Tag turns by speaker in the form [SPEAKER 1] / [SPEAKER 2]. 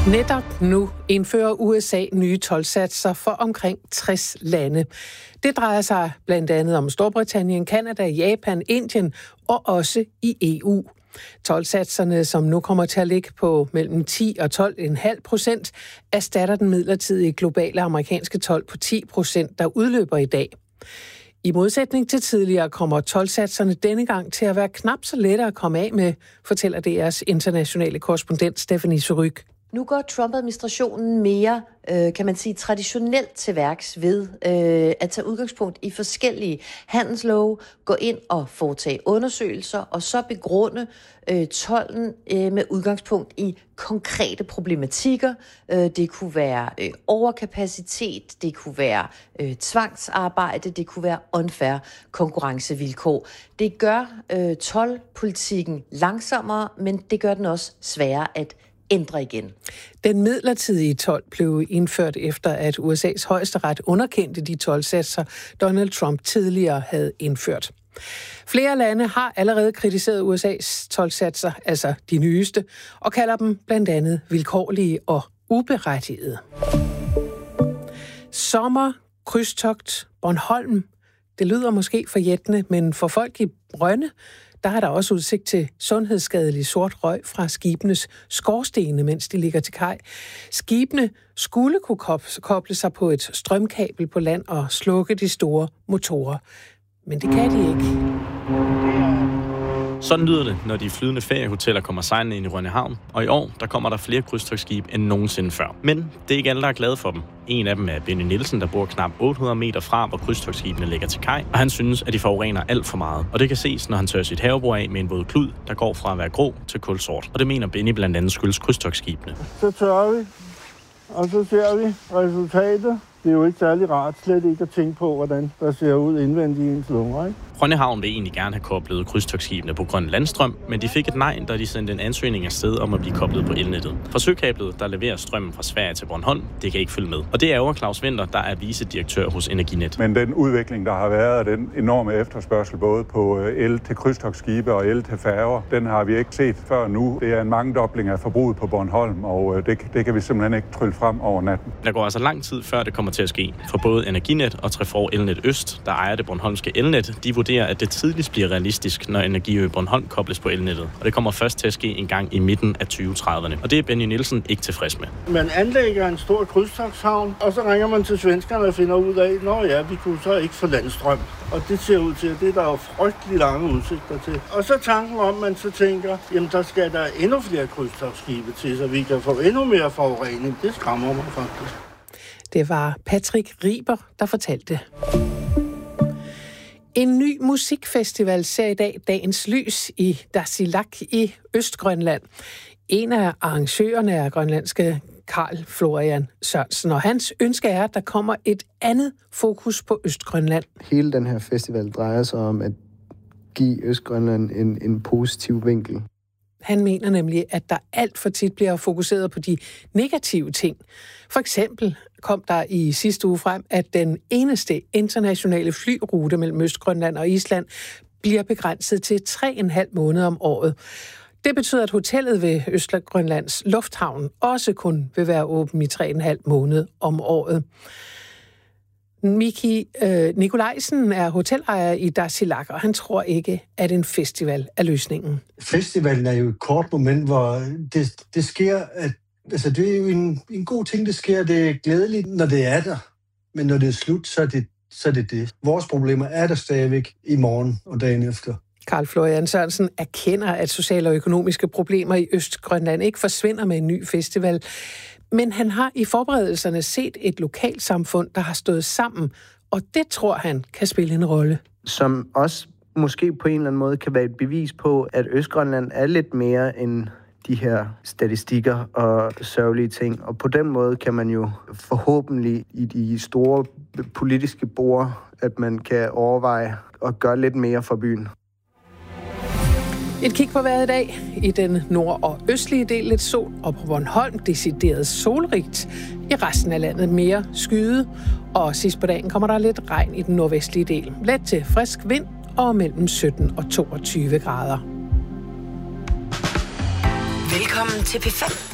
[SPEAKER 1] Netop nu indfører USA nye toldsatser for omkring 60 lande. Det drejer sig blandt andet om Storbritannien, Canada, Japan, Indien og også i EU. Toldsatserne, som nu kommer til at ligge på mellem 10 og 12,5%, erstatter den midlertidige globale amerikanske told på 10%, der udløber i dag. I modsætning til tidligere kommer toldsatserne denne gang til at være knap så lette at komme af med, fortæller DR's internationale korrespondent Stephanie Surrugue.
[SPEAKER 2] Nu går Trump-administrationen mere, kan man sige, traditionelt til værks ved at tage udgangspunkt i forskellige handelslove, gå ind og foretage undersøgelser, og så begrunde tolden med udgangspunkt i konkrete problematikker. Det kunne være overkapacitet, det kunne være tvangsarbejde, det kunne være unfair konkurrencevilkår. Det gør toldpolitikken langsommere, men det gør den også sværere at ændre igen.
[SPEAKER 1] Den midlertidige told blev indført efter, at USA's højesteret underkendte de toldsatser, Donald Trump tidligere havde indført. Flere lande har allerede kritiseret USA's toldsatser, altså de nyeste, og kalder dem blandt andet vilkårlige og uberettigede. Sommer, krydstogt, Bornholm. Det lyder måske forjættende, men for folk i Rønne, der er der også udsigt til sundhedsskadelig sort røg fra skibenes skorstene, mens de ligger til kaj. Skibene skulle kunne koble sig på et strømkabel på land og slukke de store motorer. Men det kan de ikke.
[SPEAKER 3] Sådan lyder det, når de flydende feriehoteller kommer sejlende ind i Rønne Havn, og i år der kommer der flere krydstogtskib end nogensinde før. Men det er ikke alle, der er glade for dem. En af dem er Benny Nielsen, der bor knap 800 meter fra, hvor krydstogtskibene ligger til kaj, og han synes, at de forurener alt for meget. Og det kan ses, når han tørrer sit havebord af med en våd klud, der går fra at være grå til kulsort. Og det mener Benny blandt andet skyldes krydstogtskibene.
[SPEAKER 4] Så tørrer vi, og så ser vi resultatet. Det er jo ikke særlig rart slet ikke at tænke på, hvordan der ser ud indvendigt i ens lunger, ikke?
[SPEAKER 3] Rønne Havn vil egentlig gerne have koblet krydstogtskibene på grøn landstrøm, men de fik et nej, da de sendte en ansøgning afsted om at blive koblet på elnettet. For søkablet, der leverer strømmen fra Sverige til Bornholm, det kan ikke følge med. Og det er over Claus Winther, der er vicedirektør hos Energinet.
[SPEAKER 5] Men den udvikling, der har været, den enorme efterspørgsel både på el til krydstogtskibe og el til færger, den har vi ikke set før nu. Det er en mangedobling af forbruget på Bornholm, og det kan vi simpelthen ikke trylle frem over natten.
[SPEAKER 3] Der går altså lang tid, før det kommer til at ske. For både Energinet og Trefor Elnet Øst, der ejer det bornholmske elnet, de vurderer, at det tidligst bliver realistisk, når Energiø Bornholm kobles på elnettet. Og det kommer først til at ske en gang i midten af 2030'erne. Og det er Benny Nielsen ikke tilfreds med.
[SPEAKER 4] Man anlægger en stor krydstogtshavn, og så ringer man til svenskerne og finder ud af, vi kunne så ikke få landstrøm. Og det ser ud til, at det er der jo frygtelig lange udsigter til. Og så tanken om, man så tænker, jamen der skal der endnu flere krydstogtskibe til, så vi kan få endnu mere forurening. Det skræmmer mig faktisk.
[SPEAKER 1] Det var Patrick Riber, der fortalte. En ny musikfestival ser i dag dagens lys i Tasiilaq i Østgrønland. En af arrangørerne er grønlandske Carl Florian Sørensen, og hans ønske er, at der kommer et andet fokus på Østgrønland.
[SPEAKER 6] Hele den her festival drejer sig om at give Østgrønland en positiv vinkel.
[SPEAKER 1] Han mener nemlig, at der alt for tit bliver fokuseret på de negative ting. For eksempel kom der i sidste uge frem, at den eneste internationale flyrute mellem Østgrønland og Island bliver begrænset til 3,5 måneder om året. Det betyder, at hotellet ved Østgrønlands Lufthavn også kun vil være åben i 3,5 måneder om året. Miki Nikolajsen er hotelejer i Tasiilaq, og han tror ikke, at en festival er løsningen.
[SPEAKER 7] Festivalen er jo et kort moment, hvor det sker, altså det er jo en god ting, det sker. Det er glædeligt, når det er der. Men når det er slut, så er det det. Vores problemer er der stadigvæk i morgen og dagen efter.
[SPEAKER 1] Carl Florian Sørensen erkender, at sociale og økonomiske problemer i Østgrønland ikke forsvinder med en ny festival. Men han har i forberedelserne set et lokalsamfund, der har stået sammen, og det tror han kan spille en rolle.
[SPEAKER 6] Som også måske på en eller anden måde kan være et bevis på, at Østgrønland er lidt mere end de her statistikker og sørgelige ting. Og på den måde kan man jo forhåbentlig i de store politiske bord, at man kan overveje at gøre lidt mere for byen.
[SPEAKER 1] Et kig på vejret i dag. I den nord- og østlige del lidt sol, og på Bornholm decideret solrigt. I resten af landet mere skyde, og sidst på dagen kommer der lidt regn i den nordvestlige del. Let til frisk vind og mellem 17 og 22 grader.
[SPEAKER 8] Velkommen til P5.